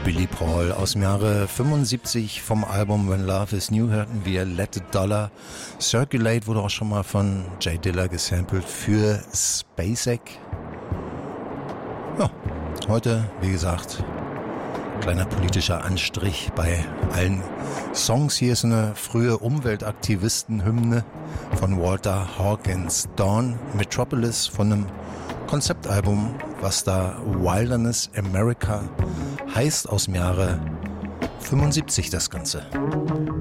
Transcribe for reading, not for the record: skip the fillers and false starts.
Billy Paul aus dem Jahre 75 vom Album When Love Is New hörten wir Let the Dollar Circulate, wurde auch schon mal von Jay Dilla gesampelt für Spacek. Ja, heute, wie gesagt, kleiner politischer Anstrich bei allen Songs. Hier ist eine frühe Umweltaktivisten-Hymne von Walter Hawkins, Dawn Metropolis, von einem Konzeptalbum, was da Wilderness America heißt, aus dem Jahre 75 das Ganze.